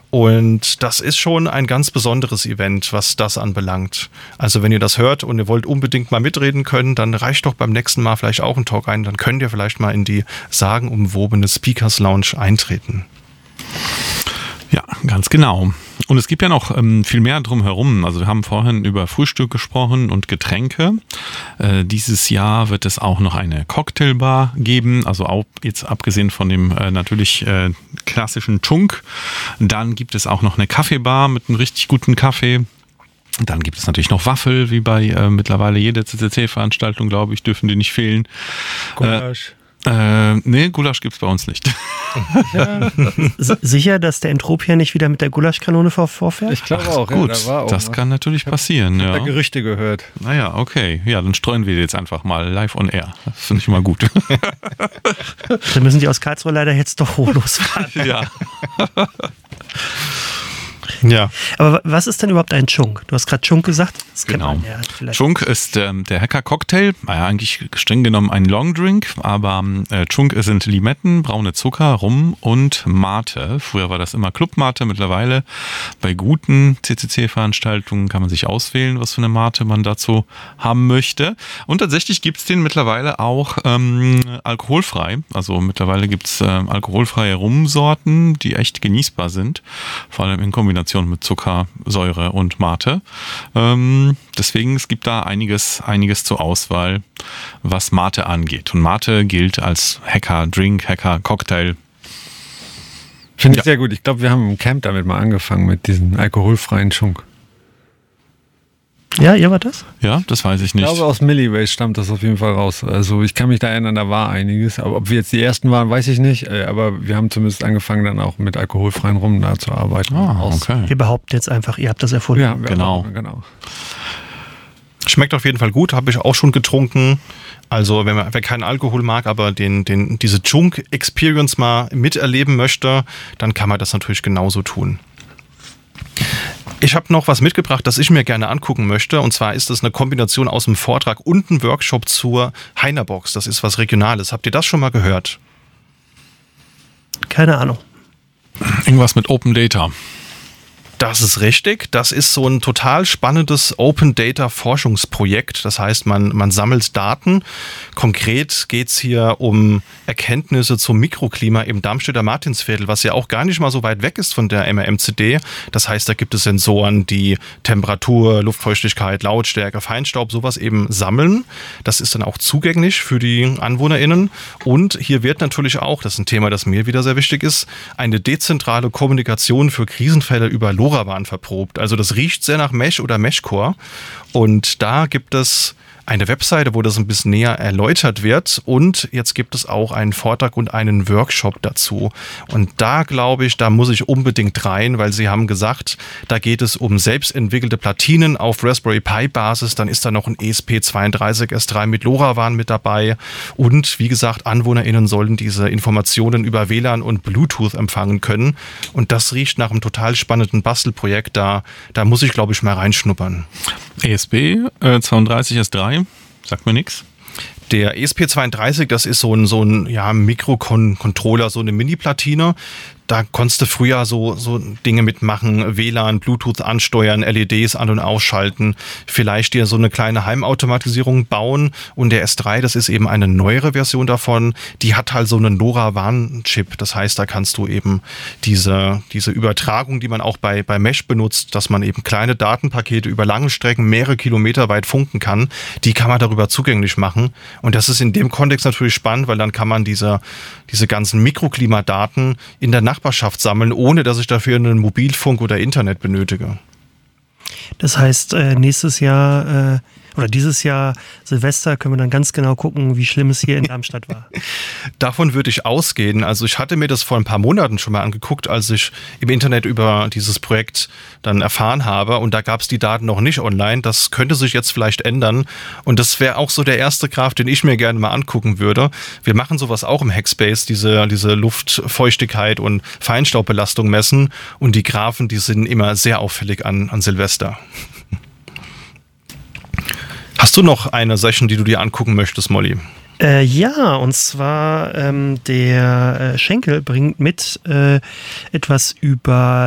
Und das ist schon ein ganz besonderes Event, was das anbelangt. Also wenn ihr das hört und ihr wollt unbedingt mal mitreden können, dann reicht doch beim nächsten Mal vielleicht auch ein Talk ein. Dann könnt ihr vielleicht mal in die sagenumwobene Speakers Lounge eintreten. Ja, ganz genau. Und es gibt ja noch viel mehr drumherum. Also wir haben vorhin über Frühstück gesprochen und Getränke. Dieses Jahr wird es auch noch eine Cocktailbar geben, also auch jetzt abgesehen von dem natürlich klassischen Chunk. Dann gibt es auch noch eine Kaffeebar mit einem richtig guten Kaffee. Dann gibt es natürlich noch Waffel, wie bei mittlerweile jeder CCC-Veranstaltung, glaube ich, dürfen die nicht fehlen. Gulasch. Nee, Gulasch gibt's bei uns nicht. Ja. Sicher, dass der Entropier nicht wieder mit der Gulaschkanone vorfährt? Ich glaube auch. Gut, ja, da war auch das was. kann natürlich passieren. Ich Ja. habe Gerüchte gehört. Naja, okay. Ja, dann streuen wir jetzt einfach mal live on air. Das finde ich mal gut. Dann müssen die aus Karlsruhe leider jetzt doch losfahren. Ja. Ja. Aber was ist denn überhaupt ein Chunk? Du hast gerade Chunk gesagt. Das kennt Genau. man ja vielleicht. Chunk ist der Hacker-Cocktail. Naja, eigentlich streng genommen ein Longdrink, aber Chunk sind Limetten, braune Zucker, Rum und Mate. Früher war das immer Club-Mate, mittlerweile bei guten CCC-Veranstaltungen kann man sich auswählen, was für eine Mate man dazu haben möchte. Und tatsächlich gibt es den mittlerweile auch alkoholfrei. Also mittlerweile gibt es alkoholfreie Rumsorten, die echt genießbar sind. Vor allem in Kombination mit Zucker, Säure und Mate. Deswegen, es gibt da einiges zur Auswahl, was Mate angeht. Und Mate gilt als Hacker-Drink, Hacker-Cocktail. Finde ich sehr gut. Ich glaube, wir haben im Camp damit mal angefangen mit diesem alkoholfreien Chunk. Ja, ihr war das? Ja, das weiß ich Ich nicht. glaube, aus Milliways stammt das auf jeden Fall raus. Also ich kann mich da erinnern, da war einiges. Aber ob wir jetzt die Ersten waren, weiß ich nicht. Aber wir haben zumindest angefangen, dann auch mit alkoholfreien Rum da zu arbeiten. Okay. Wir behaupten jetzt einfach, ihr habt das erfunden. Ja, Genau. genau. Schmeckt auf jeden Fall gut, habe ich auch schon getrunken. Also wer keinen Alkohol mag, aber diese Chunk-Experience mal miterleben möchte, dann kann man das natürlich genauso tun. Ich habe noch was mitgebracht, das ich mir gerne angucken möchte. Und zwar ist das eine Kombination aus einem Vortrag und einem Workshop zur Heinerbox. Das ist was Regionales. Habt ihr das schon mal gehört? Keine Ahnung. Irgendwas mit Open Data. Das ist richtig. Das ist so ein total spannendes Open Data Forschungsprojekt. Das heißt, man sammelt Daten. Konkret geht es hier um Erkenntnisse zum Mikroklima im Darmstädter Martinsviertel, was ja auch gar nicht mal so weit weg ist von der MRMCD. Das heißt, da gibt es Sensoren, die Temperatur, Luftfeuchtigkeit, Lautstärke, Feinstaub, sowas eben sammeln. Das ist dann auch zugänglich für die AnwohnerInnen. Und hier wird natürlich auch, das ist ein Thema, das mir wieder sehr wichtig ist, eine dezentrale Kommunikation für Krisenfälle über LoRaWAN verprobt. Also das riecht sehr nach Mesh oder Meshcore. Und da gibt es eine Webseite, wo das ein bisschen näher erläutert wird. Und jetzt gibt es auch einen Vortrag und einen Workshop dazu. Und da glaube ich, da muss ich unbedingt rein, weil sie haben gesagt, da geht es um selbstentwickelte Platinen auf Raspberry Pi Basis. Dann ist da noch ein ESP32S3 mit LoRaWAN mit dabei. Und wie gesagt, AnwohnerInnen sollen diese Informationen über WLAN und Bluetooth empfangen können. Und das riecht nach einem total spannenden Bastelprojekt. Da muss ich, glaube ich, mal reinschnuppern. ESP32S3, sagt mir nichts. Der ESP32, das ist so ein Mikrocontroller, so eine Mini-Platine. Da konntest du früher so Dinge mitmachen, WLAN, Bluetooth ansteuern, LEDs an- und ausschalten, vielleicht dir so eine kleine Heimautomatisierung bauen. Und der S3, das ist eben eine neuere Version davon, die hat halt so einen LoRaWAN-Chip. Das heißt, da kannst du eben diese Übertragung, die man auch bei Mesh benutzt, dass man eben kleine Datenpakete über lange Strecken mehrere Kilometer weit funken kann, die kann man darüber zugänglich machen. Und das ist in dem Kontext natürlich spannend, weil dann kann man diese ganzen Mikroklimadaten in der Nachbarschaft sammeln, ohne dass ich dafür einen Mobilfunk oder Internet benötige. Das heißt, nächstes Jahr oder dieses Jahr Silvester können wir dann ganz genau gucken, wie schlimm es hier in Darmstadt war. Davon würde ich ausgehen. Also ich hatte mir das vor ein paar Monaten schon mal angeguckt, als ich im Internet über dieses Projekt dann erfahren habe und da gab es die Daten noch nicht online. Das könnte sich jetzt vielleicht ändern und das wäre auch so der erste Graph, den ich mir gerne mal angucken würde. Wir machen sowas auch im Hackspace, diese Luftfeuchtigkeit und Feinstaubbelastung messen und die Graphen, die sind immer sehr auffällig an Silvester. Hast du noch eine Session, die du dir angucken möchtest, Molly? Ja, und zwar der Schenkel bringt mit etwas über